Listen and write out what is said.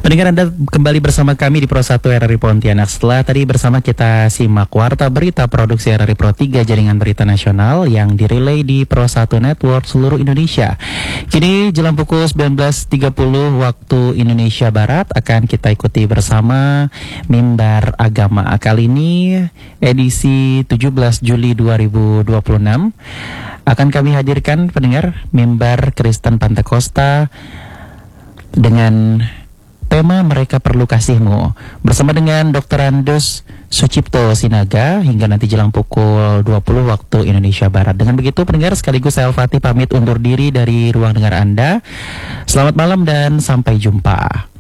Pendengar, Anda kembali bersama kami di Pro 1 RRI Pontianak. Setelah tadi bersama kita simak warta berita produksi RRI Pro 3 Jaringan Berita Nasional yang dirilai di Pro 1 Network seluruh Indonesia. Kini jelang pukul 19.30 waktu Indonesia Barat akan kita ikuti bersama Mimbar Agama. Kali ini edisi 17 Juli 2026 akan kami hadirkan, pendengar, Mimbar Kristen Pantekosta dengan tema Mereka Perlu Kasihmu bersama dengan Dr. Andus Sucipto Sinaga hingga nanti jelang pukul 20 waktu Indonesia Barat. Dengan begitu, pendengar, sekaligus saya Al-Fatih pamit undur diri dari ruang dengar Anda. Selamat malam dan sampai jumpa.